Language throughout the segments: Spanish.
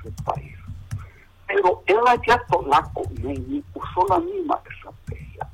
ese país. Pero el ayatolá Khomeini usó la misma estrategia.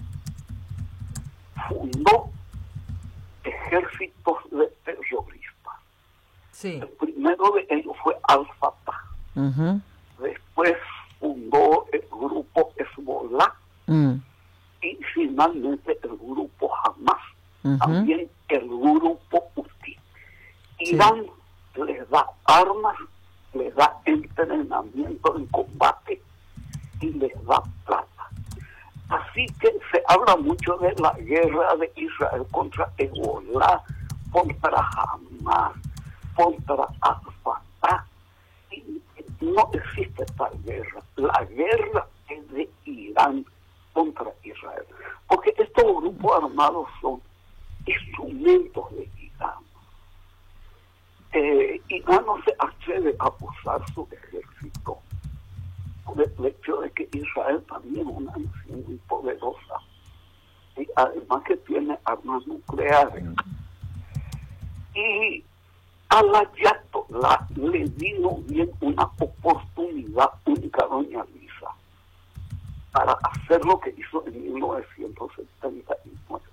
Fundó ejércitos de terroristas. Sí. El primero de ellos fue Al-Fatah. Uh-huh. Después fundó el grupo Hezbollah. Y finalmente el grupo Hamas. Uh-huh. También el grupo Houthi. Irán les da armas, les da entrenamiento en combate y les da plata. Así que se habla mucho de la guerra de Israel contra Hezbollah, contra Hamas, contra Al-Fatah. Y no existe tal guerra. La guerra es de Irán contra Israel. Porque estos grupos armados son instrumentos de Irán. Irán no se atreve a usar su ejército por el hecho de que Israel también es una nación muy poderosa y además que tiene armas nucleares. Y al ayatolá le vino bien una oportunidad única, doña Luisa, para hacer lo que hizo en 1979.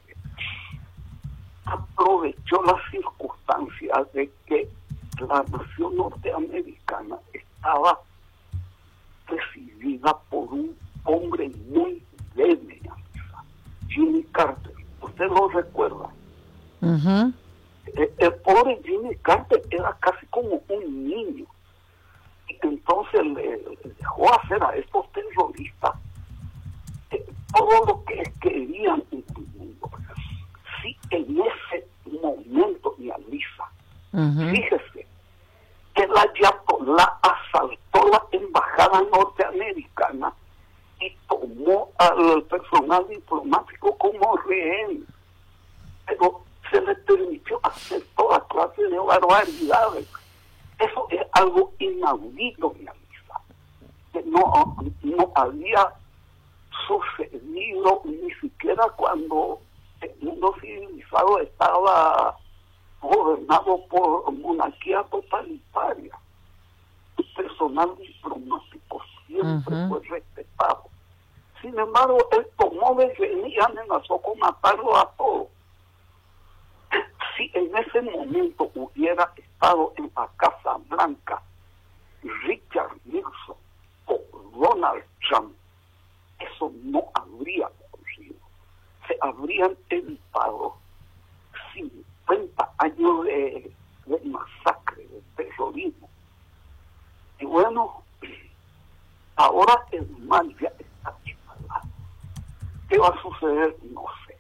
Aprovechó las circunstancias de que la nación norteamericana estaba presidida por un hombre muy débil, Jimmy Carter. ¿Usted lo recuerda? Uh-huh. El pobre Jimmy Carter era casi como un niño. Y entonces le dejó hacer a estos terroristas todo lo que querían en el mundo. Sí, en ese momento, mi Alisa, fíjese, el ayatolá asaltó la embajada norteamericana y tomó al personal diplomático como rehén. Pero se le permitió hacer toda clase de barbaridades. Eso es algo inaudito, mi Alisa, que no había sucedido ni siquiera cuando el mundo civilizado estaba gobernado por monarquía totalitaria. El personal diplomático siempre fue respetado. Sin embargo, él tomó de y amenazó con matarlo a todos. Si en ese momento hubiera estado en la Casa Blanca Richard Nixon o Donald Trump, eso no habría ocurrido. Se habrían evitado 50 años de masacre, de terrorismo. Y bueno, ahora el mal ya está instalado. ¿Qué va a suceder? No sé.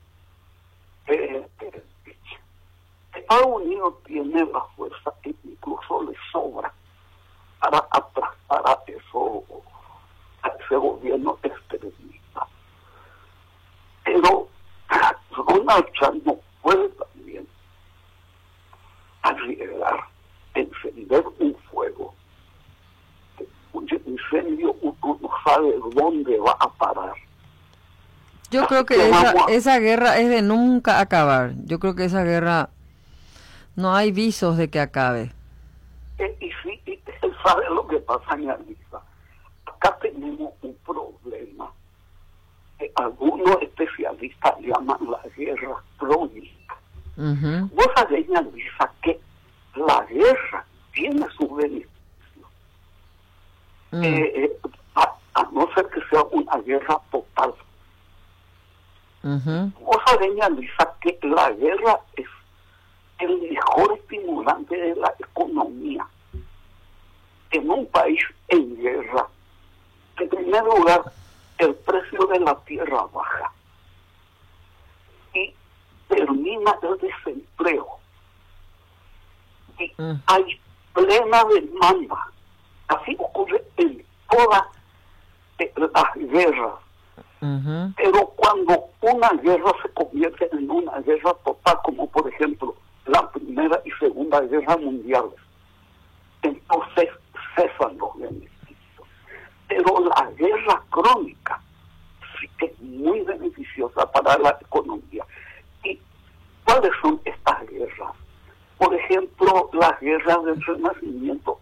Estados Unidos tiene la fuerza que incluso le sobra para aplastar a ese gobierno extremista. Pero Donald Trump no puede también arriesgar encender un fuego. Un incendio uno no sabe dónde va a parar. Yo creo que esa guerra es de nunca acabar. Yo creo que esa guerra no hay visos de que acabe. Y sí, él sabe lo que pasa en Alisa. Acá tenemos un problema que algunos especialistas llaman la guerra crónica. Vos sabés, Alisa, que la guerra tiene sus beneficios. A no ser que sea una guerra total. Vos sabés, Alisa, que la guerra es el mejor estimulante de la economía. En un país en guerra, en primer lugar, el precio de la tierra baja y termina el desempleo y hay plena demanda. Así ocurre en todas las guerras. Pero cuando una guerra se convierte en una guerra total, como por ejemplo la Primera y Segunda Guerra Mundiales, entonces cesan los beneficios. Pero la guerra crónica sí que es muy beneficiosa para la economía. ¿Y cuáles son estas guerras? Por ejemplo, las guerras del Renacimiento